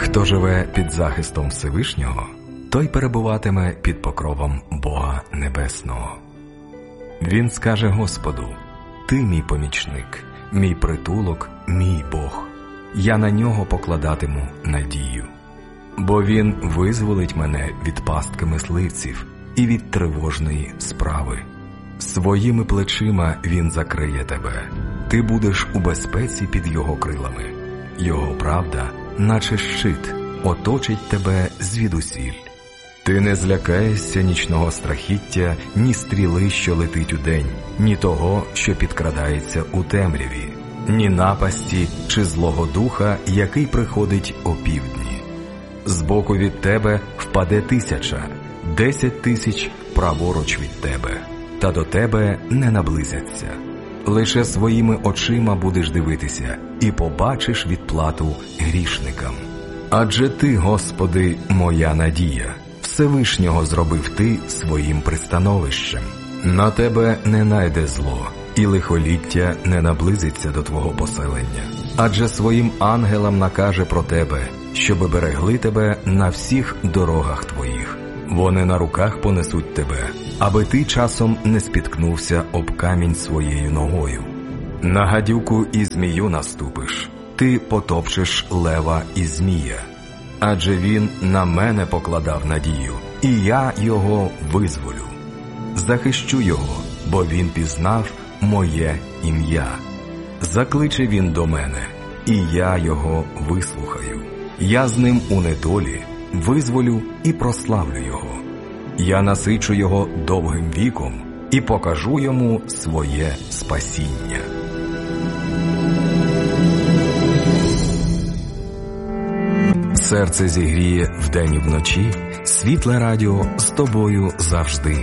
Хто живе під захистом Всевишнього, той перебуватиме під покровом Бога Небесного. Він скаже Господу: «Ти мій помічник, мій притулок, мій Бог. Я на нього покладатиму надію. Бо він визволить мене від пастки мисливців і від тривожної справи. Своїми плечима він закриє тебе. Ти будеш у безпеці під його крилами. Його правда, наче щит, оточить тебе звідусіль. Ти не злякаєшся нічного страхіття, ні стріли, що летить удень, ні того, що підкрадається у темряві, ні напасті чи злого духа, який приходить опівдні. Збоку від тебе впаде 1000, 10 000 праворуч від тебе, та до тебе не наблизяться. Лише своїми очима будеш дивитися і побачиш відплату грішникам. Адже ти, Господи, моя надія, Всевишнього зробив ти своїм пристановищем. На тебе не найде зло, і лихоліття не наблизиться до твого поселення. Адже своїм ангелам накаже про тебе, щоби берегли тебе на всіх дорогах твоїх. Вони на руках понесуть тебе, аби ти часом не спіткнувся об камінь своєю ногою. На гадюку і змію наступиш, ти потопчеш лева і змія. Адже він на мене покладав надію, і я його визволю. Захищу його, бо він пізнав моє ім'я. Закличе він до мене, і я його вислухаю. Я з ним у недолі визволю і прославлю його. Я насичу його довгим віком і покажу йому своє спасіння. Серце зігріє вдень і вночі, світле радіо з тобою завжди.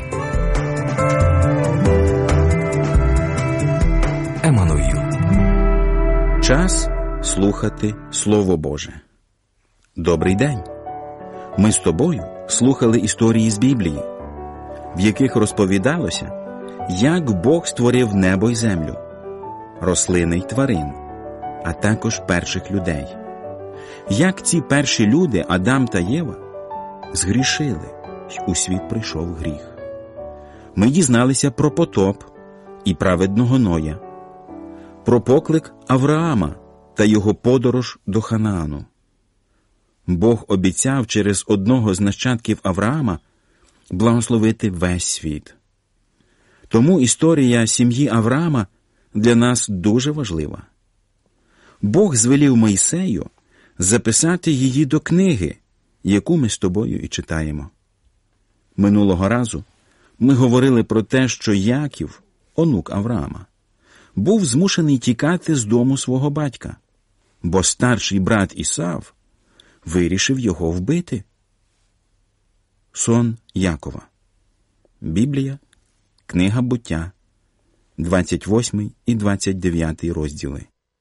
Еммануїл. Час слухати Слово Боже. Добрий день! Ми з тобою слухали історії з Біблії, в яких розповідалося, як Бог створив небо й землю, рослини й тварин, а також перших людей. Як ці перші люди, Адам та Єва, згрішили, й у світ прийшов гріх. Ми дізналися про потоп і праведного Ноя, про поклик Авраама та його подорож до Ханаану. Бог обіцяв через одного з нащадків Авраама благословити весь світ. Тому історія сім'ї Авраама для нас дуже важлива. Бог звелів Мойсею записати її до книги, яку ми з тобою і читаємо. Минулого разу ми говорили про те, що Яків, онук Авраама, був змушений тікати з дому свого батька, бо старший брат Ісав вирішив його вбити. Сон Якова. Біблія, книга Буття, 28 і 29 розділи.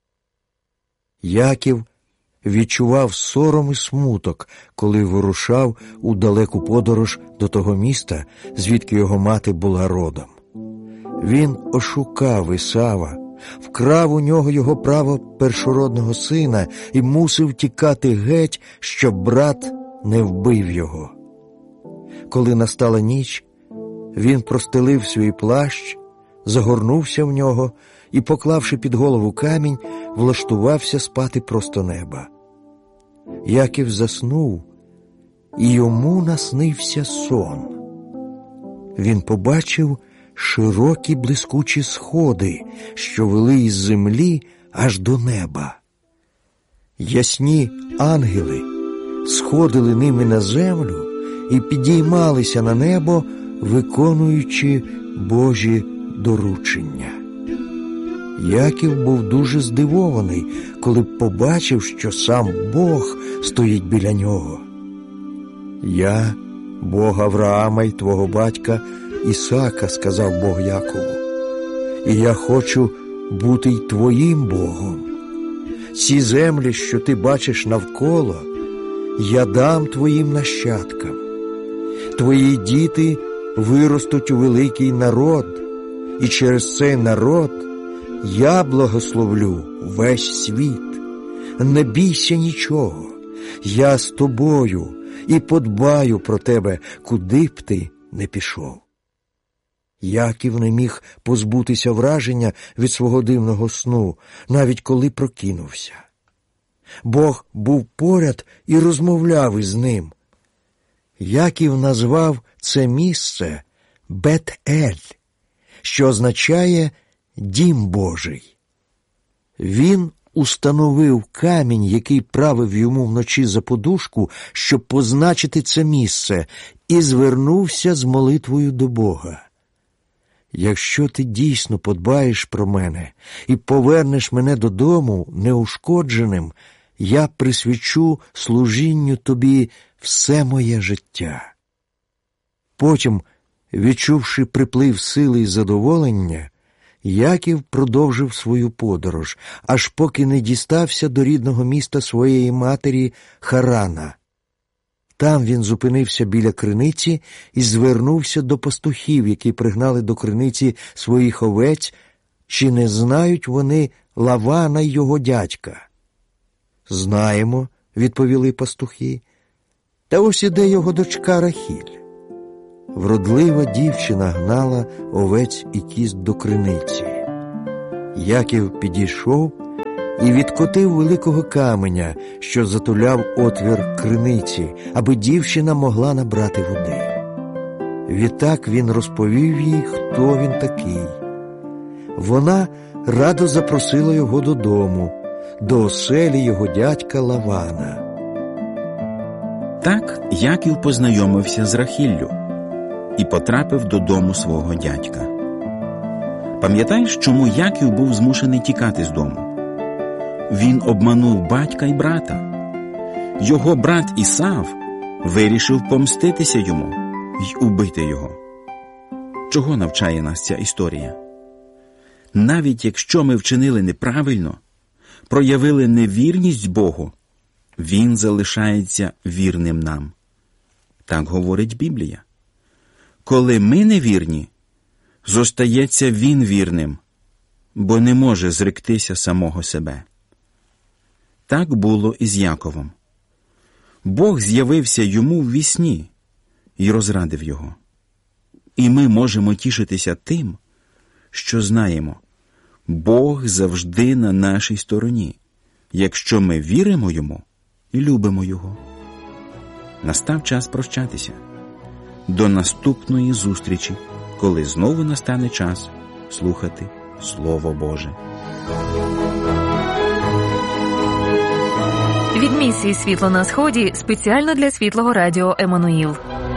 Яків відчував сором і смуток, коли вирушав у далеку подорож до того міста, звідки його мати була родом. Він ошукав Ісава, вкрав у нього його право першородного сина і мусив тікати геть, щоб брат не вбив його. Коли настала ніч, він простелив свій плащ, загорнувся в нього і, поклавши під голову камінь, влаштувався спати просто неба. Яків заснув, і йому наснився сон. Він побачив широкі блискучі сходи, що вели із землі аж до неба. Ясні ангели сходили ними на землю і підіймалися на небо, виконуючи Божі доручення. Яків був дуже здивований, коли побачив, що сам Бог стоїть біля нього. «Я, Бог Авраама й твого батька Ісака», – сказав Бог Якову, «і я хочу бути й твоїм Богом. Ці землі, що ти бачиш навколо, я дам твоїм нащадкам. Твої діти виростуть у великий народ, і через цей народ я благословлю весь світ. Не бійся нічого, я з тобою і подбаю про тебе, куди б ти не пішов». Яків не міг позбутися враження від свого дивного сну, навіть коли прокинувся. Бог був поряд і розмовляв із ним. Яків назвав це місце Бет-Ель, що означає «дім Божий». Він установив камінь, який правив йому вночі за подушку, щоб позначити це місце, і звернувся з молитвою до Бога. «Якщо ти дійсно подбаєш про мене і повернеш мене додому неушкодженим, я присвячу служінню тобі все моє життя». Потім, відчувши приплив сили і задоволення, Яків продовжив свою подорож, аж поки не дістався до рідного міста своєї матері Харана. Там він зупинився біля криниці і звернувся до пастухів, які пригнали до криниці своїх овець, чи не знають вони Лавана й його дядька. «Знаємо», – відповіли пастухи, – «та ось іде його дочка Рахіль». Вродлива дівчина гнала овець і кіз до криниці. Яків підійшов і відкотив великого каменя, що затуляв отвір криниці, аби дівчина могла набрати води. Відтак він розповів їй, хто він такий. Вона радо запросила його додому, до оселі його дядька Лавана. Так Яків познайомився з Рахіллю і потрапив додому свого дядька. Пам'ятаєш, чому Яків був змушений тікати з дому? Він обманув батька і брата. Його брат Ісав вирішив помститися йому й убити його. Чого навчає нас ця історія? Навіть якщо ми вчинили неправильно, проявили невірність Богу, Він залишається вірним нам. Так говорить Біблія. Коли ми невірні, зостається Він вірним, бо не може зректися самого себе. Так було і з Яковом. Бог з'явився йому в вісні і розрадив його. І ми можемо тішитися тим, що знаємо, Бог завжди на нашій стороні, якщо ми віримо Йому і любимо Його. Настав час прощатися. До наступної зустрічі, коли знову настане час слухати Слово Боже. Від місії «Світло на Сході» спеціально для Світлого Радіо Еммануїл.